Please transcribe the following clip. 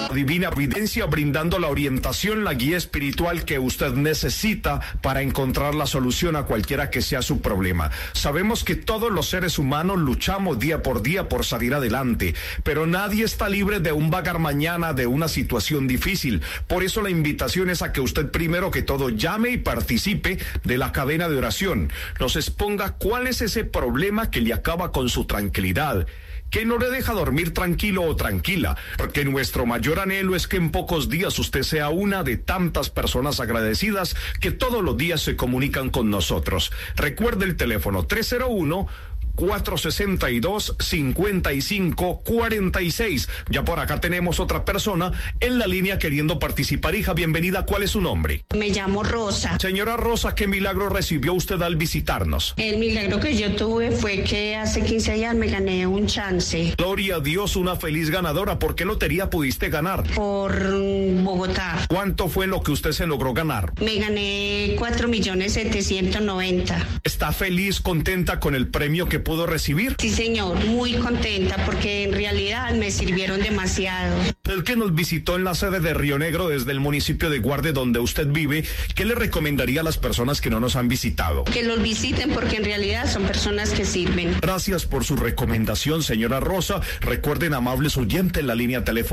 Divina Providencia, brindando la orientación, la guía espiritual que usted necesita para encontrar la solución a cualquiera que sea su problema. Sabemos que todos los seres humanos luchamos día por día por salir adelante, pero nadie está libre de un vagar mañana, de una situación difícil. Por eso la invitación es a que usted primero que todo llame y participe de la cadena de oración. Nos exponga cuál es ese problema que le acaba con su tranquilidad, que no le deja dormir tranquilo o tranquila, porque nuestro mayor anhelo es que en pocos días usted sea una de tantas personas agradecidas que todos los días se comunican con nosotros. Recuerde el teléfono 301-462-5546. Ya por acá tenemos otra persona en la línea queriendo participar. Hija, bienvenida. ¿Cuál es su nombre? Me llamo Rosa. Señora Rosa, ¿qué milagro recibió usted al visitarnos? El milagro que yo tuve fue que hace 15 días me gané un chance. Gloria a Dios, una feliz ganadora. ¿Por qué lotería pudiste ganar? Por Bogotá. ¿Cuánto fue lo que usted se logró ganar? Me gané 4.790.000. ¿Está feliz, contenta con el premio que pudo recibir? Sí, señor, muy contenta porque en realidad me sirvieron demasiado. El que nos visitó en la sede de Río Negro desde el municipio de Guarde, donde usted vive, ¿qué le recomendaría a las personas que no nos han visitado? Que los visiten porque en realidad son personas que sirven. Gracias por su recomendación, señora Rosa. Recuerden, amables oyentes, la línea telefónica